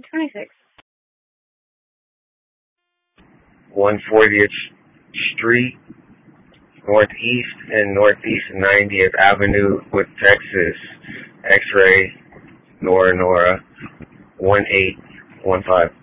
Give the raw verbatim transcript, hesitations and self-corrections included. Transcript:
twenty-six. one fortieth Street, Northeast and Northeast ninetieth Avenue with Texas, X-Ray, Nora Nora, one eight one five.